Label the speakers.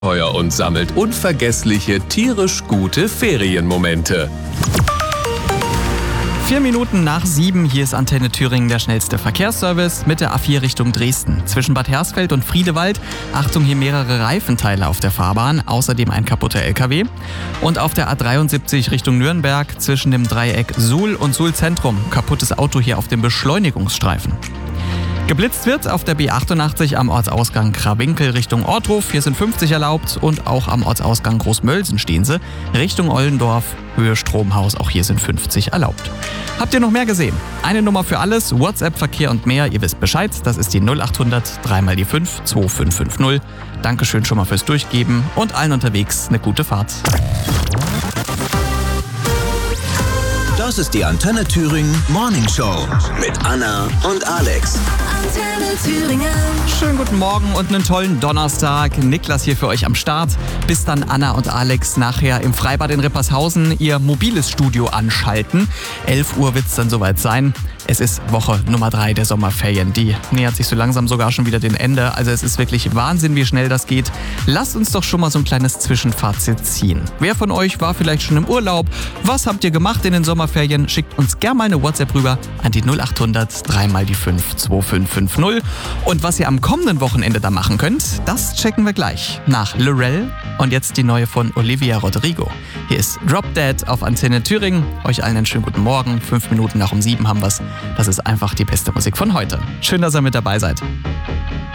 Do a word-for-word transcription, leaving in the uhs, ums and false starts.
Speaker 1: Abenteuer und sammelt unvergessliche, tierisch gute Ferienmomente.
Speaker 2: Vier Minuten nach sieben, hier ist Antenne Thüringen, der schnellste Verkehrsservice mit der A vier Richtung Dresden. Zwischen Bad Hersfeld und Friedewald, Achtung, hier mehrere Reifenteile auf der Fahrbahn, außerdem ein kaputter L K W. Und auf der A dreiundsiebzig Richtung Nürnberg, zwischen dem Dreieck Suhl und Suhl Zentrum, kaputtes Auto hier auf dem Beschleunigungsstreifen. Geblitzt wird auf der B achtundachtzig am Ortsausgang Krawinkel Richtung Ortruf. Hier sind fünfzig erlaubt und auch am Ortsausgang Großmölsen stehen sie. Richtung Ollendorf, Höhe Stromhaus, auch hier sind fünfzig erlaubt. Habt ihr noch mehr gesehen? Eine Nummer für alles, WhatsApp, Verkehr und mehr. Ihr wisst Bescheid, das ist die null achthundert drei mal die fünf zwei fünf fünf null. Dankeschön schon mal fürs Durchgeben und allen unterwegs eine gute Fahrt.
Speaker 3: Das ist die Antenne Thüringen Morning Show mit Anna und Alex.
Speaker 4: Antenne Thüringen.
Speaker 2: Schönen guten Morgen und einen tollen Donnerstag. Niklas hier für euch am Start. Bis dann Anna und Alex nachher im Freibad in Rippershausen ihr mobiles Studio anschalten. elf Uhr wird es dann soweit sein. Es ist Woche Nummer drei der Sommerferien. Die nähert sich so langsam sogar schon wieder dem Ende. Also es ist wirklich Wahnsinn, wie schnell das geht. Lasst uns doch schon mal so ein kleines Zwischenfazit ziehen. Wer von euch war vielleicht schon im Urlaub? Was habt ihr gemacht in den Sommerferien? Schickt uns gerne mal eine WhatsApp rüber an die null achthundert drei mal die fünf zwei fünf fünf null. Und was ihr am kommenden Wochenende da machen könnt, das checken wir gleich. Nach Lorel und jetzt die neue von Olivia Rodrigo. Hier ist Drop Dead auf Antenne Thüringen. Euch allen einen schönen guten Morgen. Fünf Minuten nach um sieben haben wir's. Das ist einfach die beste Musik von heute. Schön, dass ihr mit dabei seid.